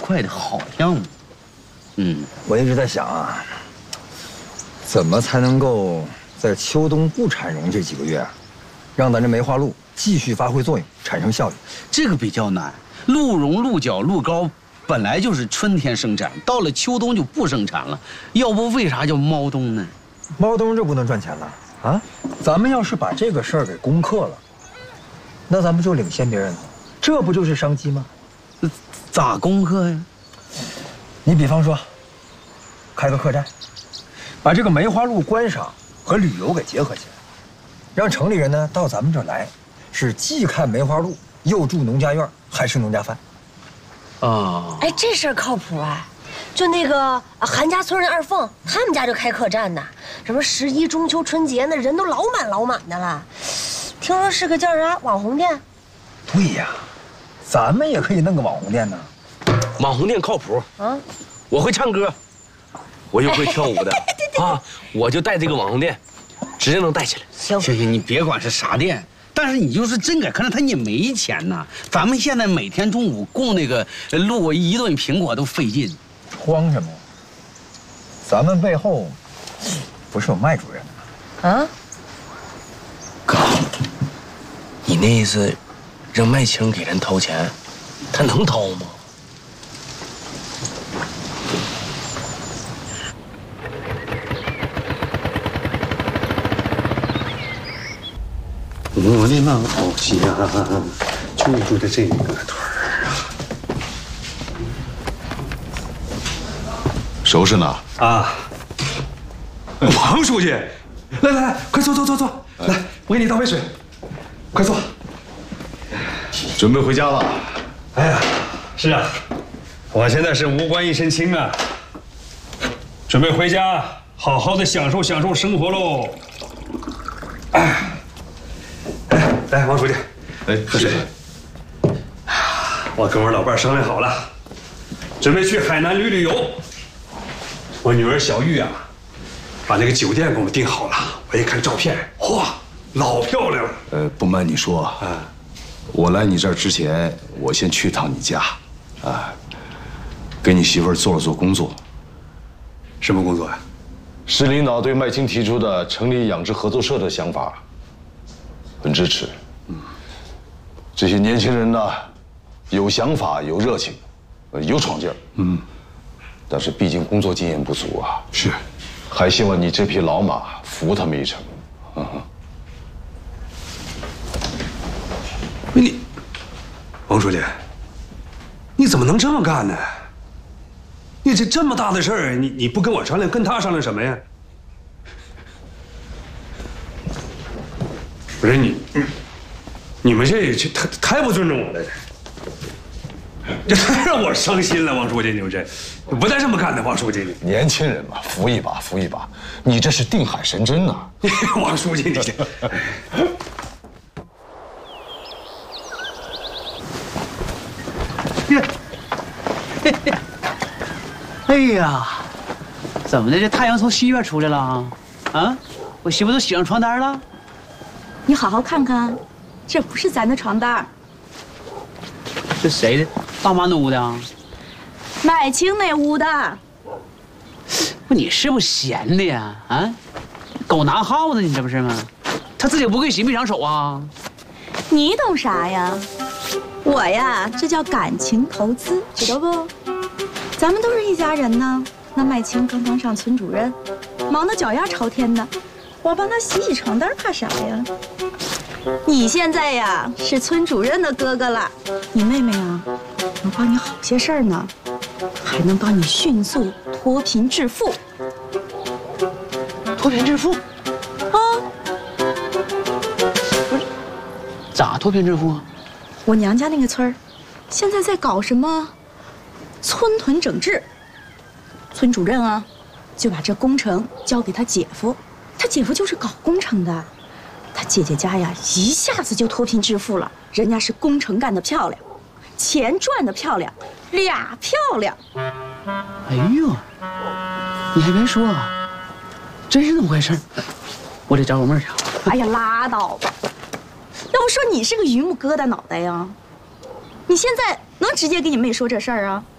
快的好项目。 我一直在想啊，怎么才能够在秋冬不产绒这几个月，让咱这梅花鹿继续发挥作用，产生效益？ 这个比较难。鹿茸、鹿角、鹿膏本来就是春天生产，到了秋冬就不生产了。要不为啥叫猫冬呢？ 猫冬这不能赚钱了啊！咱们要是把这个事儿给攻克了，那咱们就领先别人了，这不就是商机吗？ 咋攻克呀？ 你比方说，开个客栈，把这个梅花鹿观赏和旅游给结合起来，让城里人呢到咱们这儿来，是既看梅花鹿，又住农家院，还吃农家饭。 哎，这事儿靠谱啊！就那个韩家村人二凤，他们家就开客栈呢，什么11中秋春节那人都老满的了。听说是个叫啥网红店。 对呀，咱们也可以弄个网红店呢。 网红店靠谱啊！我会唱歌，我又会跳舞的啊！我就带这个网红店，指定能带起来。 行，你别管是啥店，但是你就是真给，可能他也没钱呐。咱们现在每天中午供那个鹿1顿苹果都费劲。 慌什么呀？咱们背后不是有麦主任吗？ 啊？ 哥，你那意思，让麦青给人掏钱，他能掏吗？ 我的老家就住在这个屯儿啊。 收拾呢？ 啊，王书记，来，快坐，来，我给你倒杯水，快坐。 准备回家了？ 哎呀，是啊，我现在是无官一身轻啊，准备回家好好的享受生活喽。来，王书记，喝水。我跟我老伴商量好了，准备去海南旅游。我女儿小玉啊，把那个酒店给我们订好了。我一看照片，嚯，老漂亮了。 不瞒你说啊，我来你这儿之前，我先去趟你家，啊，给你媳妇儿做了做工作。 什么工作呀？ 市领导对麦青提出的成立养殖合作社的想法，很支持。这些年轻人呢，有想法，有热情，有闯劲儿。但是毕竟工作经验不足啊。 是， 还希望你这匹老马扶他们一程。 你，王书记，你怎么能这么干呢？你这么大的事儿，你不跟我商量，跟他商量什么呀？不是你们这太不尊重我了，这太让我伤心了，王书记，你们这不带这么干的，王书记。 年轻人嘛，扶一把，扶一把。你这是定海神针呐！ 王书记，你这。 哎呀，怎么的？这太阳从西边出来了啊？啊，我媳妇都洗上床单了。 你好好看看，这不是咱的床单。 这谁的？大妈那屋的啊？ 麦青那屋的。 不，你是不是闲的呀？啊，狗拿耗子，你这不是吗？他自己不给洗没长手啊？ 你懂啥呀？我呀，这叫感情投资，知道不？咱们都是一家人呢。那麦青刚当上村主任，忙得脚丫朝天的，我帮他洗床单，怕啥呀？你现在呀是村主任的哥哥了，你妹妹啊能帮你好些事儿呢，还能帮你迅速脱贫致富。 脱贫致富？ 啊？ 不是，咋脱贫致富啊？ 我娘家那个村儿，现在在搞什么村屯整治。村主任啊，就把这工程交给他姐夫，他姐夫就是搞工程的。他姐姐家呀，一下子就脱贫致富了。人家是工程干得漂亮，钱赚得漂亮，俩漂亮。 哎呦，你还别说，真是那么回事。我得找我妹儿去。 哎呀，拉倒吧！要不说你是个榆木疙瘩脑袋呀？你现在能直接跟你妹说这事儿啊？